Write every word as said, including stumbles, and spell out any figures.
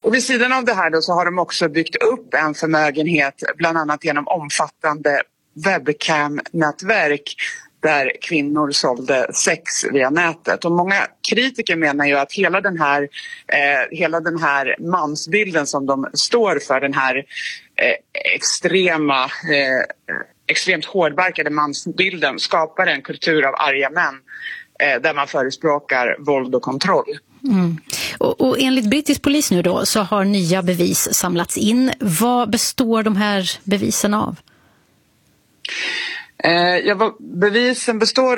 Och vid sidan av det här då så har de också byggt upp en förmögenhet bland annat genom omfattande webcam-nätverk där kvinnor sålde sex via nätet. Och många kritiker menar ju att hela den här, eh, hela den här mansbilden som de står för, den här eh, extrema, eh, extremt hårdbarkade mansbilden skapar en kultur av arga män eh, där man förespråkar våld och kontroll. Mm. Och, och enligt brittisk polis nu då så har nya bevis samlats in. Vad består de här bevisen av? Eh, ja, bevisen består